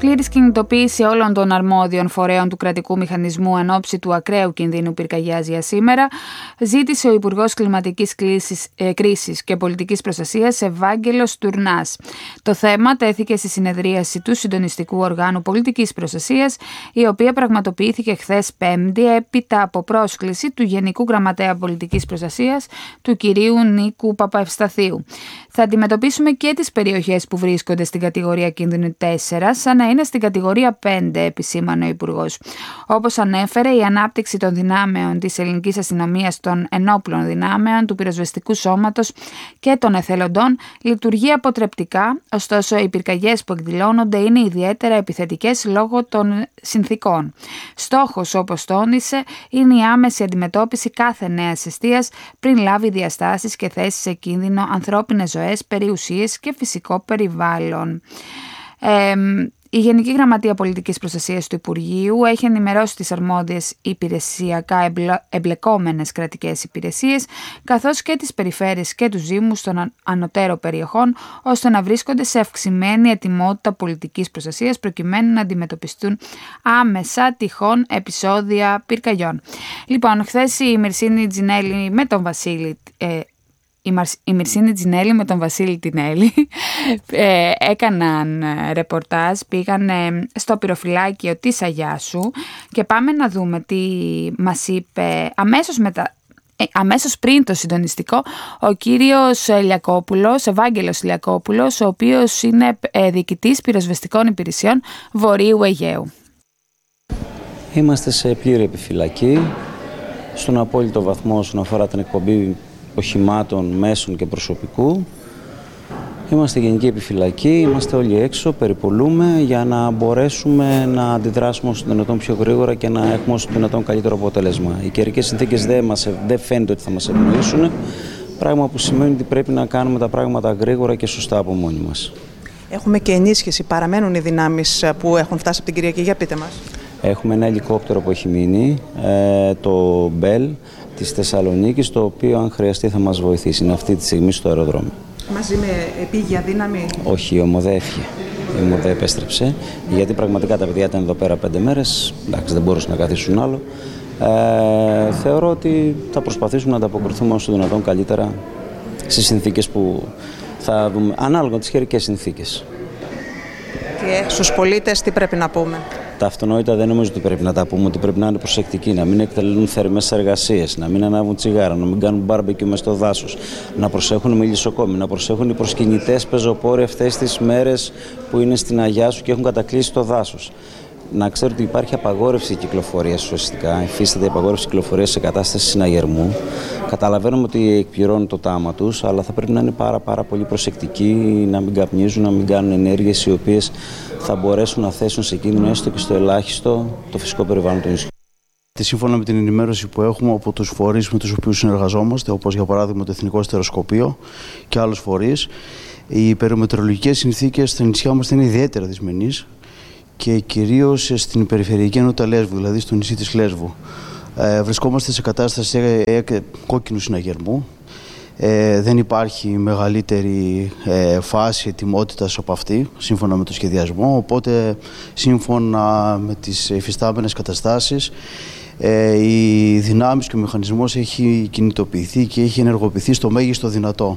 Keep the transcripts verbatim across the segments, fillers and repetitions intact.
Πλήρης κινητοποίηση όλων των αρμόδιων φορέων του κρατικού μηχανισμού εν ώψη του ακραίου κινδύνου πυρκαγιάς για σήμερα, ζήτησε ο Υπουργός Κλιματικής Κρίσης και Πολιτικής Προστασίας Ευάγγελος Τουρνάς. Το θέμα τέθηκε στη συνεδρίαση του Συντονιστικού Οργάνου Πολιτικής Προστασίας, η οποία πραγματοποιήθηκε χθες Πέμπτη έπειτα από πρόσκληση του Γενικού Γραμματέα Πολιτικής Προστασίας, του κυρίου Νίκου Παπαευσταθίου. Θα αντιμετωπίσουμε και τις περιοχές που βρίσκονται στην κατηγορία κίνδυνου τέσσερα, σαν να είναι στην κατηγορία πέντε, επισήμανε ο Υπουργός. Όπως ανέφερε, η ανάπτυξη των δυνάμεων της ελληνικής αστυνομίας, των ενόπλων δυνάμεων, του πυροσβεστικού σώματος και των εθελοντών λειτουργεί αποτρεπτικά, ωστόσο οι πυρκαγιές που εκδηλώνονται είναι ιδιαίτερα επιθετικές λόγω των συνθήκων. Στόχος, όπως τόνισε, είναι η άμεση αντιμετώπιση κάθε νέας εστίας πριν λάβει διαστάσεις και θέσει σε κίνδυνο ανθρώπινες ζωές, περιουσίες και φυσικό περιβάλλον. Ε, η Γενική Γραμματεία Πολιτικής Προστασίας του Υπουργείου έχει ενημερώσει τις αρμόδιες υπηρεσιακά εμπλεκόμενες κρατικές υπηρεσίες, καθώς και τις περιφέρειες και τους δήμους των ανωτέρων περιοχών, ώστε να βρίσκονται σε αυξημένη ετοιμότητα πολιτικής προστασίας προκειμένου να αντιμετωπιστούν άμεσα τυχόν επεισόδια πυρκαγιών. Λοιπόν, χθες η Μυρσίνη Τζινέλη με τον Βασίλη ε, Η Μυρσίνη Τζινέλη με τον Βασίλη Τινέλη ε, έκαναν ρεπορτάζ, πήγαν ε, στο πυροφυλάκιο της Αγιάσου και πάμε να δούμε τι μας είπε αμέσως, μετα... ε, αμέσως πριν το συντονιστικό ο κύριος Λιακόπουλος, Ευάγγελος Λιακόπουλος, ο οποίος είναι ε, διοικητής πυροσβεστικών υπηρεσιών Βορείου Αιγαίου. Είμαστε σε πλήρη επιφυλακή, στον απόλυτο βαθμό όσον αφορά την εκπομπή οχημάτων, μέσων και προσωπικού. Είμαστε γενική επιφυλακή, είμαστε όλοι έξω, περιπολούμε για να μπορέσουμε να αντιδράσουμε όσο δυνατόν πιο γρήγορα και να έχουμε όσο δυνατόν καλύτερο αποτέλεσμα. Οι καιρικές συνθήκες δεν, μας, δεν φαίνεται ότι θα μας ευνοήσουν, πράγμα που σημαίνει ότι πρέπει να κάνουμε τα πράγματα γρήγορα και σωστά από μόνοι μας. Έχουμε και ενίσχυση, παραμένουν οι δυνάμεις που έχουν φτάσει από την Κυριακή, για πείτε μας. Έχουμε ένα ελικόπτερο που έχει μείνει, το Μπέλ της Θεσσαλονίκης, το οποίο αν χρειαστεί θα μας βοηθήσει. Είναι αυτή τη στιγμή στο αεροδρόμιο. Μαζί με επίγεια δύναμη? Όχι, η ΟΜΟΔΕ έφυγε. Η ΟΜΟΔΕ επέστρεψε, γιατί πραγματικά τα παιδιά ήταν εδώ πέρα πέντε μέρες, εντάξει, δεν μπορούσαν να καθίσουν άλλο. Ε, θεωρώ ότι θα προσπαθήσουμε να ανταποκριθούμε όσο δυνατόν καλύτερα στις συνθήκες που θα δούμε, ανάλογα τις καιρικές συνθήκες. Και στους πολίτες τι πρέπει να πούμε? Τα αυτονόητα δεν νομίζω ότι πρέπει να τα πούμε, ότι πρέπει να είναι προσεκτικοί, να μην εκτελούν θερμές εργασίες, να μην ανάβουν τσιγάρα, να μην κάνουν μπάρμπεκιου μες στο δάσος, να προσέχουν μελισσοκόμοι, να προσέχουν οι προσκυνητές πεζοπόροι αυτές τις μέρες που είναι στην Αγιάσου και έχουν κατακλείσει το δάσος. Να ξέρετε ότι υπάρχει απαγόρευση κυκλοφορίας ουσιαστικά, υφίσταται απαγόρευση κυκλοφορίας σε κατάσταση συναγερμού. Καταλαβαίνουμε ότι εκπληρώνουν το τάμα τους, αλλά θα πρέπει να είναι πάρα, πάρα πολύ προσεκτικοί, να μην καπνίζουν, να μην κάνουν ενέργειες οι οποίες θα μπορέσουν να θέσουν σε κίνδυνο έστω και στο ελάχιστο το φυσικό περιβάλλον του νησιού. Σύμφωνα με την ενημέρωση που έχουμε από τους φορείς με τους οποίους συνεργαζόμαστε, όπως για παράδειγμα το Εθνικό Στεροσκοπείο και άλλους φορείς, οι περιμετρολογικές συνθήκες στα νησιά μας είναι ιδιαίτερα δυσμενείς και κυρίως στην περιφερειακή ενότητα Λέσβου, δηλαδή στο νησί της Λέσβου. Ε, βρισκόμαστε σε κατάσταση ε, ε, κόκκινου συναγερμού. Ε, δεν υπάρχει μεγαλύτερη ε, φάση ετοιμότητας από αυτή, σύμφωνα με το σχεδιασμό, οπότε σύμφωνα με τις υφιστάμενες καταστάσεις ε, οι δυνάμεις και ο μηχανισμός έχει κινητοποιηθεί και έχει ενεργοποιηθεί στο μέγιστο δυνατό.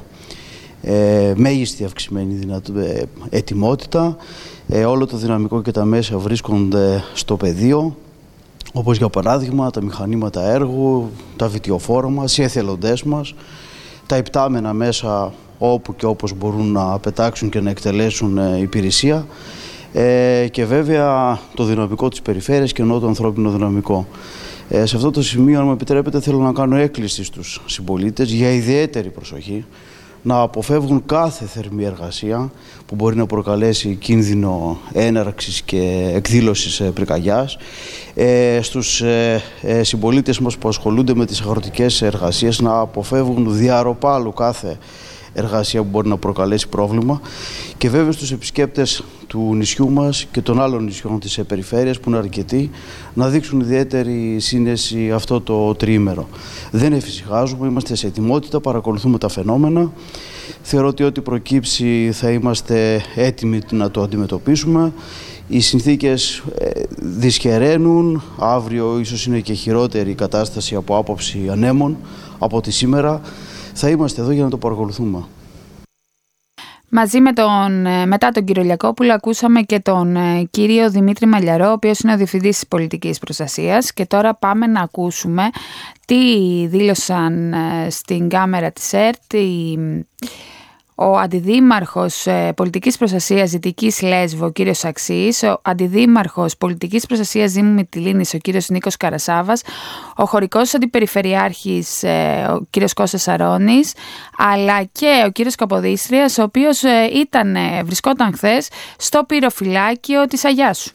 Ε, μέγιστη αυξημένη δυνατό, ε, ετοιμότητα, ε, όλο το δυναμικό και τα μέσα βρίσκονται στο πεδίο, όπως για παράδειγμα τα μηχανήματα έργου, τα βιτιοφόρα μας, οι εθελοντές μας, τα υπτάμενα μέσα όπου και όπως μπορούν να πετάξουν και να εκτελέσουν ε, υπηρεσία ε, και βέβαια το δυναμικό της περιφέρειας και ενώ το ανθρώπινο δυναμικό. Ε, σε αυτό το σημείο, αν μου επιτρέπετε, θέλω να κάνω έκκληση στους συμπολίτες για ιδιαίτερη προσοχή, να αποφεύγουν κάθε θερμή εργασία που μπορεί να προκαλέσει κίνδυνο έναρξης και εκδήλωσης πυρκαγιάς. Ε, στους ε, ε, συμπολίτες μας που ασχολούνται με τις αγροτικές εργασίες να αποφεύγουν διαρροπάλου κάθε εργασία που μπορεί να προκαλέσει πρόβλημα και βέβαια στους επισκέπτες του νησιού μας και των άλλων νησιών της περιφέρειας που είναι αρκετοί να δείξουν ιδιαίτερη σύνεση αυτό το τριήμερο. Δεν εφησυχάζουμε, είμαστε σε ετοιμότητα, παρακολουθούμε τα φαινόμενα. Θεωρώ ότι ό,τι προκύψει θα είμαστε έτοιμοι να το αντιμετωπίσουμε Οι συνθήκες δυσχεραίνουν, αύριο ίσως είναι και χειρότερη η κατάσταση από άποψη ανέμων από τη σήμερα. Θα είμαστε εδώ για να το παρακολουθούμε. Μαζί με τον, μετά τον κύριο Λιακόπουλο ακούσαμε και τον κύριο Δημήτρη Μαλιαρό, ο οποίος είναι ο Διευθυντής της Πολιτικής Προστασίας, και τώρα πάμε να ακούσουμε τι δήλωσαν στην κάμερα της ΕΡΤ οι... ο Αντιδήμαρχος Πολιτικής Προστασίας Δυτικής Λέσβου, ο κύριος Αξής, ο Αντιδήμαρχος Πολιτικής Προστασίας Δήμου Μυτιλήνης, ο κύριος Νίκος Καρασάβας, ο χωρικός αντιπεριφερειάρχης, ο κύριος Κώστας Αρώνης, αλλά και ο κύριος Καποδίστριας, ο οποίος ήταν, βρισκόταν χθες στο πυροφυλάκιο της Αγιάσου.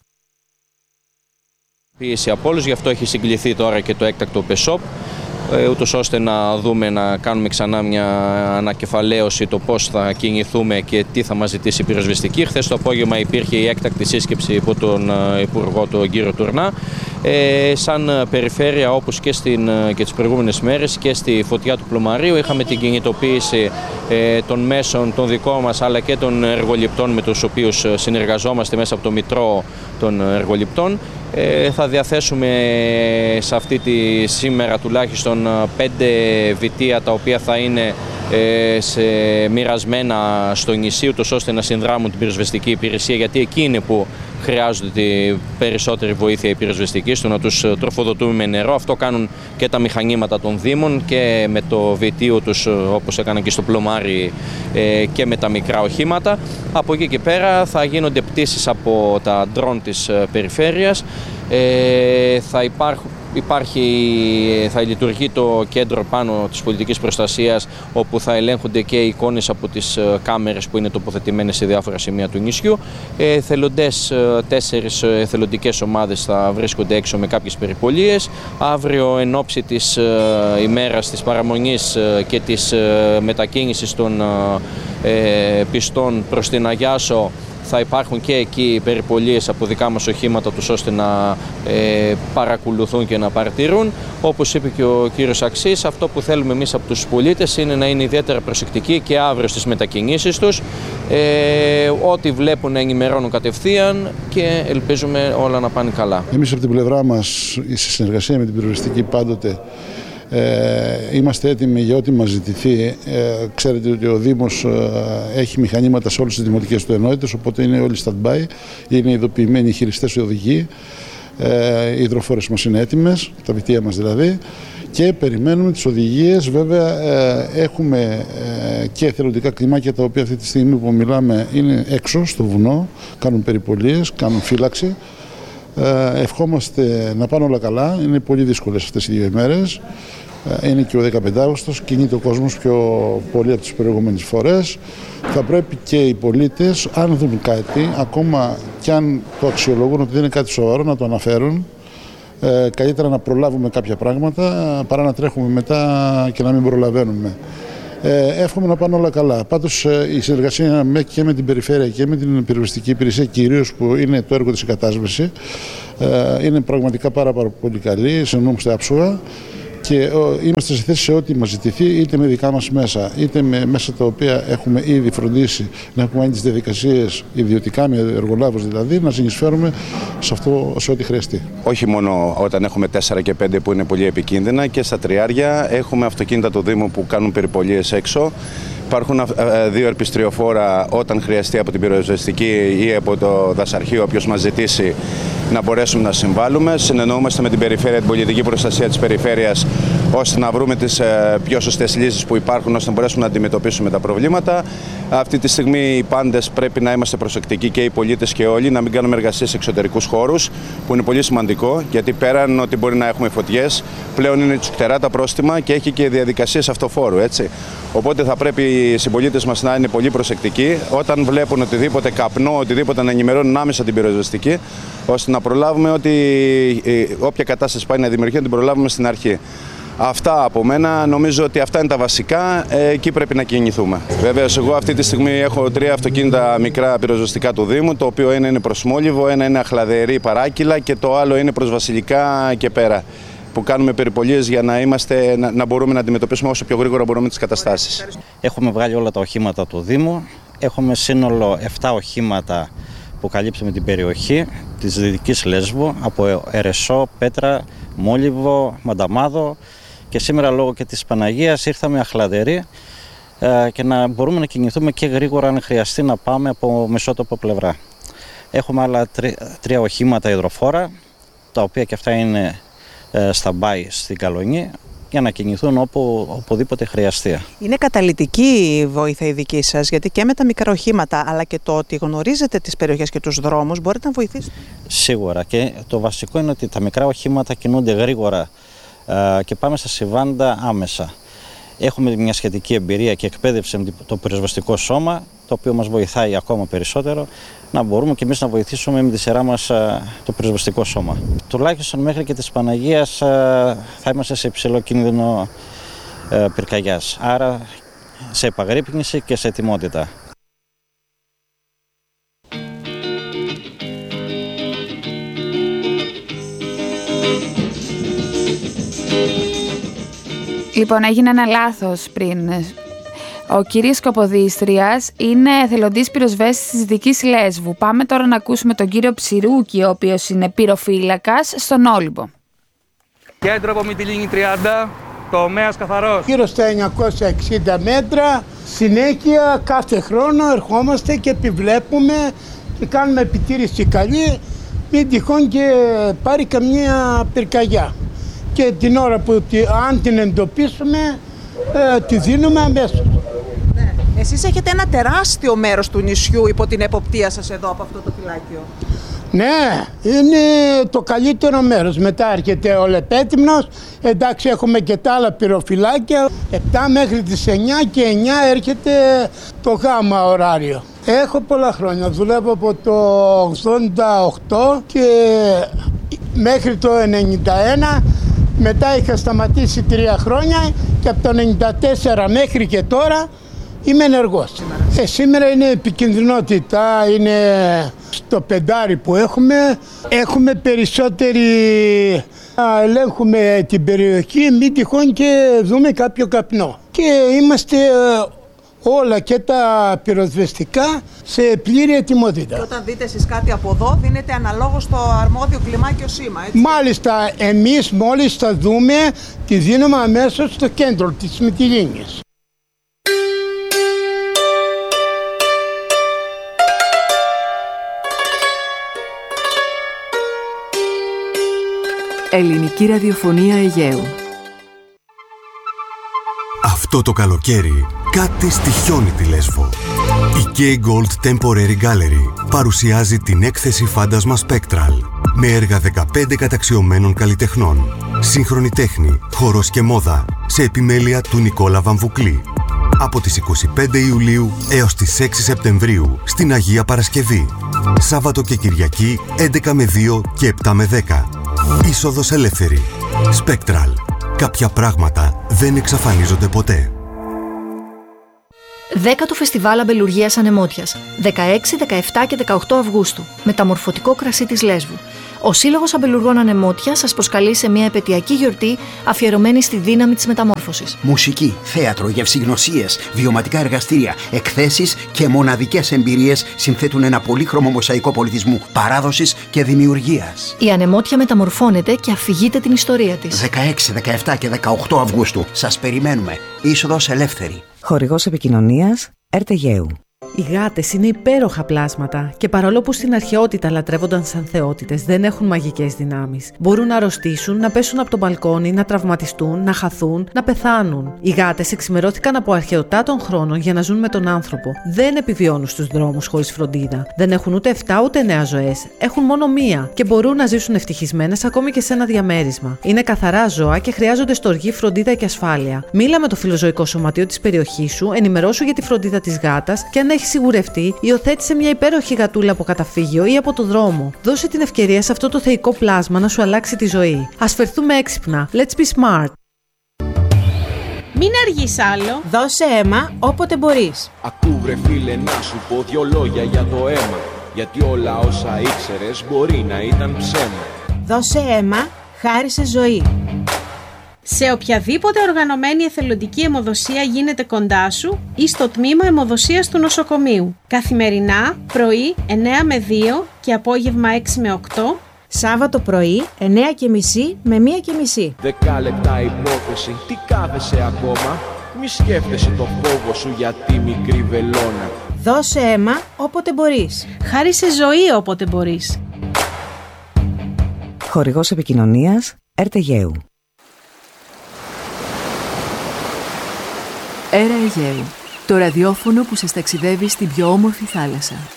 Πίεση από όλους, γι' αυτό έχει συγκληθεί τώρα και το έκτακτο ΠΕΣΟΠ, ούτως ώστε να δούμε, να κάνουμε ξανά μια ανακεφαλαίωση το πώς θα κινηθούμε και τι θα μας ζητήσει η πυροσβεστική. Χθες το απόγευμα υπήρχε η έκτακτη σύσκεψη από τον Υπουργό, τον κύριο Τουρνά. Ε, σαν περιφέρεια, όπως και, στην, και τις προηγούμενες μέρες, και στη φωτιά του Πλωμαρίου είχαμε την κινητοποίηση ε, των μέσων των δικών μας, αλλά και των εργοληπτών με τους οποίους συνεργαζόμαστε μέσα από το Μητρό των Εργοληπτών. Ε, θα διαθέσουμε σε αυτή τη σήμερα τουλάχιστον πέντε βιτία, τα οποία θα είναι ε, σε, μοιρασμένα στο νησί, ούτως ώστε να συνδράμουν την πυροσβεστική υπηρεσία, γιατί εκεί είναι που χρειάζονται την περισσότερη βοήθεια οι πυροσβεστικοί, στο να τους τροφοδοτούμε με νερό. Αυτό κάνουν και τα μηχανήματα των Δήμων και με το βιτίο τους, όπως έκαναν και στο Πλωμάρι, και με τα μικρά οχήματα. Από εκεί και πέρα θα γίνονται πτήσεις από τα ντρόν της περιφέρειας. Ε, θα υπάρχουν Υπάρχει, θα λειτουργεί το κέντρο πάνω της πολιτικής προστασίας, όπου θα ελέγχονται και οι εικόνες από τις κάμερες που είναι τοποθετημένες σε διάφορα σημεία του νησιού. Ε, θελοντές, τέσσερις εθελοντικές ομάδες θα βρίσκονται έξω με κάποιες περιπολίες. Αύριο, εν ώψη της ημέρας της παραμονής και της μετακίνησης των ε, πιστών προς την Αγιάσο, θα υπάρχουν και εκεί περιπολίες από δικά μας οχήματα τους, ώστε να ε, παρακολουθούν και να παρατηρούν. Όπως είπε και ο κύριος Αξής, αυτό που θέλουμε εμείς από τους πολίτες είναι να είναι ιδιαίτερα προσεκτικοί και αύριο στις μετακινήσεις τους, ε, ό,τι βλέπουν να ενημερώνουν κατευθείαν, και ελπίζουμε όλα να πάνε καλά. Εμείς από την πλευρά μας, σε συνεργασία με την πυροσβεστική πάντοτε, Ε, είμαστε έτοιμοι για ό,τι μας ζητηθεί. Ε, ξέρετε ότι ο Δήμος ε, έχει μηχανήματα σε όλες τις δημοτικές του ενότητες, οπότε είναι όλοι stand-by, είναι ειδοποιημένοι οι χειριστές, οι οδηγοί, ε, οι υδροφόρες μας είναι έτοιμες, τα βιτία μας δηλαδή, και περιμένουμε τις οδηγίες. Βέβαια ε, έχουμε ε, και εθελοντικά κλιμάκια, τα οποία αυτή τη στιγμή που μιλάμε είναι έξω στο βουνό, κάνουν περιπολίες, κάνουν φύλαξη. Ε, ευχόμαστε να πάνε όλα καλά. Είναι πολύ δύσκολες αυτές οι δύο ημέρες. Ε, είναι και ο δεκαπέντε Αύγουστος, κινείται ο κόσμος πιο πολύ από τις προηγούμενες φορές. Θα πρέπει και οι πολίτες, αν δουν κάτι, ακόμα κι αν το αξιολογούν ότι δεν είναι κάτι σοβαρό, να το αναφέρουν. Ε, καλύτερα να προλάβουμε κάποια πράγματα παρά να τρέχουμε μετά και να μην προλαβαίνουμε. Ε, εύχομαι να πάνε όλα καλά. Πάντως η συνεργασία και με την περιφέρεια και με την πυροσβεστική υπηρεσία, κυρίως που είναι το έργο της εγκατάσβεσης, ε, είναι πραγματικά πάρα, πάρα πολύ καλή. Συνεννοούμαστε άψογα και είμαστε σε θέση σε ό,τι μας ζητηθεί, είτε με δικά μας μέσα, είτε με μέσα τα οποία έχουμε ήδη φροντίσει να έχουμε τις διαδικασίες ιδιωτικά, με εργολάβους δηλαδή, να συνεισφέρουμε σε αυτό, σε ό,τι χρειαστεί. Όχι μόνο όταν έχουμε τέσσερα και πέντε που είναι πολύ επικίνδυνα, και στα Τριάρια έχουμε αυτοκίνητα του Δήμου που κάνουν περιπολίες έξω. Υπάρχουν δύο ερπιστριοφόρα όταν χρειαστεί από την πυροσβεστική ή από το δασαρχείο, όποιος μας ζητήσει, να μπορέσουμε να συμβάλλουμε. Συνεννοούμαστε με την περιφέρεια, την πολιτική προστασία της περιφέρειας, ώστε να βρούμε τις πιο σωστές λύσεις που υπάρχουν, ώστε να μπορέσουμε να αντιμετωπίσουμε τα προβλήματα. Αυτή τη στιγμή οι πάντες πρέπει να είμαστε προσεκτικοί, και οι πολίτες και όλοι, να μην κάνουμε εργασίες σε εξωτερικούς χώρους, που είναι πολύ σημαντικό, γιατί πέραν ότι μπορεί να έχουμε φωτιές, πλέον είναι τσουκτερά τα πρόστιμα και έχει και διαδικασίες αυτοφόρου, έτσι. Οπότε θα πρέπει οι συμπολίτες μας να είναι πολύ προσεκτικοί όταν βλέπουν οτιδήποτε καπνό, οτιδήποτε, να ενημερώνουν άμεσα την πυροσβεστική, ώστε να προλάβουμε ότι όποια κατάσταση πάει να δημιουργεί, να την προλάβουμε στην αρχή. Αυτά από μένα. Νομίζω ότι αυτά είναι τα βασικά. Εκεί πρέπει να κινηθούμε. Βέβαια, εγώ αυτή τη στιγμή έχω τρία αυτοκίνητα μικρά πυροσβεστικά του Δήμου. Το οποίο ένα είναι προς Μόλιβο, ένα είναι Αχλαδερή Παράκυλα και το άλλο είναι προς Βασιλικά και πέρα. Που κάνουμε περιπολίες για να, είμαστε, να, να μπορούμε να αντιμετωπίσουμε όσο πιο γρήγορα μπορούμε τις καταστάσεις. Έχουμε βγάλει όλα τα οχήματα του Δήμου. Έχουμε σύνολο επτά οχήματα που καλύψαμε την περιοχή της Δυτικής Λέσβου από Ερεσό, Πέτρα, Μόλιβο, Μανταμάδο και σήμερα λόγω και της Παναγίας ήρθαμε Αχλαδερή και να μπορούμε να κινηθούμε και γρήγορα αν χρειαστεί να πάμε από μεσότοπο πλευρά. Έχουμε άλλα τρι, τρία οχήματα υδροφόρα, τα οποία και αυτά είναι stand-by στην Καλονή για να κινηθούν όπου, οπουδήποτε χρειαστεί. Είναι καταλυτική η βοήθεια η δική σας, γιατί και με τα μικρά οχήματα αλλά και το ότι γνωρίζετε τις περιοχές και τους δρόμους μπορείτε να βοηθήσετε. Σίγουρα, και το βασικό είναι ότι τα μικρά οχήματα κινούνται γρήγορα και πάμε στα συμβάντα άμεσα. Έχουμε μια σχετική εμπειρία και εκπαίδευση με το πυροσβεστικό σώμα, το οποίο μας βοηθάει ακόμα περισσότερο να μπορούμε και εμείς να βοηθήσουμε με τη σειρά μας το πυροσβεστικό σώμα. Τουλάχιστον μέχρι και της Παναγίας θα είμαστε σε υψηλό κίνδυνο πυρκαγιάς, άρα σε επαγρύπνηση και σε ετοιμότητα. Λοιπόν, έγινε ένα λάθος πριν. Ο κύριος Καποδίστριας είναι εθελοντής πυροσβέστης της Δυτικής Λέσβου. Πάμε τώρα να ακούσουμε τον κύριο Ψηρούκη, ο οποίος είναι πυροφύλακας στον Όλυμπο. Κέντρο από Μυτιλίνη τριάντα, τομέας καθαρός. Γύρω στα εννιακόσια εξήντα μέτρα, συνέχεια κάθε χρόνο ερχόμαστε και επιβλέπουμε και κάνουμε επιτήρηση καλή, μην τυχόν και πάρει καμία πυρκαγιά. Και την ώρα που αν την εντοπίσουμε, ε, τη δίνουμε αμέσως. Ναι. Εσείς έχετε ένα τεράστιο μέρος του νησιού υπό την εποπτεία σας εδώ από αυτό το φυλάκιο. Ναι, είναι το καλύτερο μέρος. Μετά έρχεται ο Λεπέτυμνος, εντάξει έχουμε και τα άλλα πυροφυλάκια. επτά μέχρι τις εννιά και εννιά έρχεται το γάμα ωράριο. Έχω πολλά χρόνια, δουλεύω από το ογδόντα οκτώ και μέχρι το ενενήντα ένα. Μετά είχα σταματήσει τρία χρόνια και από το ενενήντα τέσσερα μέχρι και τώρα είμαι ενεργός. Σήμερα, ε, σήμερα είναι επικινδυνότητα, είναι στο πεντάρι που έχουμε. Έχουμε περισσότερη, ελέγχουμε την περιοχή, μην τυχόν και δούμε κάποιο καπνό. Και είμαστε όλα και τα πυροσβεστικά σε πλήρη ετοιμότητα. Και όταν δείτε εσείς κάτι από εδώ, δίνετε αναλόγως στο αρμόδιο κλιμάκιο σήμα, έτσι. Μάλιστα, εμείς μόλις θα δούμε, τη δίνουμε αμέσως στο κέντρο της Μυτιλίνης. Ελληνική ραδιοφωνία Αιγαίου. Αυτό το καλοκαίρι κάτι στοιχιώνει τη Λέσβο. Η K Gold Temporary Gallery παρουσιάζει την έκθεση Φάντασμα Spectral με έργα δεκαπέντε καταξιωμένων καλλιτεχνών. Σύγχρονη τέχνη, χορός και μόδα σε επιμέλεια του Νικόλα Βαμβουκλή. Από τις είκοσι πέντε Ιουλίου έως τις έξι Σεπτεμβρίου στην Αγία Παρασκευή. Σάββατο και Κυριακή έντεκα με δύο και επτά με δέκα. Είσοδος ελεύθερη. Spectral. Κάποια πράγματα δεν εξαφανίζονται ποτέ. Δέκατο Φεστιβάλ Αμπελουργίας Ανεμότιας, δεκαέξι, δεκαεπτά και δεκαοκτώ Αυγούστου, μεταμορφωτικό κρασί της Λέσβου. Ο Σύλλογος Αμπελουργών Ανεμότιας σας προσκαλεί σε μια επαιτειακή γιορτή αφιερωμένη στη δύναμη της μεταμόρφωσης. Μουσική, θέατρο, γευσηγνωσίες, βιωματικά εργαστήρια, εκθέσεις και μοναδικές εμπειρίες συνθέτουν ένα πολύχρωμο μοσαϊκό πολιτισμού, παράδοσης και δημιουργίας. Η Ανεμότια μεταμορφώνεται και αφηγείται την ιστορία της. δεκαέξι, δεκαεπτά και δεκαοκτώ Αυγούστου. Σας περιμένουμε. Είσοδος ελεύθερη. Χορηγός επικοινωνίας Ερτεγαίου. Οι γάτες είναι υπέροχα πλάσματα και παρόλο που στην αρχαιότητα λατρεύονταν σαν θεότητες, δεν έχουν μαγικές δυνάμεις. Μπορούν να αρρωστήσουν, να πέσουν από το μπαλκόνι, να τραυματιστούν, να χαθούν, να πεθάνουν. Οι γάτες εξημερώθηκαν από αρχαιοτά των χρόνων για να ζουν με τον άνθρωπο. Δεν επιβιώνουν στους δρόμους χωρίς φροντίδα. Δεν έχουν ούτε εφτά ούτε εννέα ζωές. Έχουν μόνο μία και μπορούν να ζήσουν ευτυχισμένες ακόμη και σε ένα διαμέρισμα. Είναι καθαρά ζώα και χρειάζονται στοργή, φροντίδα και ασφάλεια. Μίλα με το φιλοζωικό σωματείο της περιοχής σου, ενημερώσου για τη φροντίδα της γάτας και αν έχει σιγουρευτεί, υιοθέτησε μια υπέροχη γατούλα από καταφύγιο ή από το δρόμο. Δώσε την ευκαιρία σε αυτό το θεϊκό πλάσμα να σου αλλάξει τη ζωή. Ας φερθούμε έξυπνα. Let's be smart. Μην αργείς άλλο. Δώσε αίμα όποτε μπορείς. Ακού βρε φίλε να σου πω δυο λόγια για το αίμα. Γιατί όλα όσα ήξερες μπορεί να ήταν ψέμα. Δώσε αίμα, χάρισε ζωή. Σε οποιαδήποτε οργανωμένη εθελοντική αιμοδοσία γίνεται κοντά σου ή στο τμήμα αιμοδοσίας του νοσοκομείου. Καθημερινά, πρωί εννέα με δύο και απόγευμα έξι με οκτώ. Σάββατο πρωί εννέα και μισή με μία και μισή. Δέκα λεπτά υπόθεση, τι κάθεσαι ακόμα? Μη σκέφτεσαι το φόβο σου για τη μικρή βελόνα. Δώσε αίμα όποτε μπορείς. Χάρισε ζωή όποτε μπορείς. Χορηγός επικοινωνίας Έρτε Αιγαίου. Έρα Αιγαίου. Το ραδιόφωνο που σας ταξιδεύει στην πιο όμορφη θάλασσα.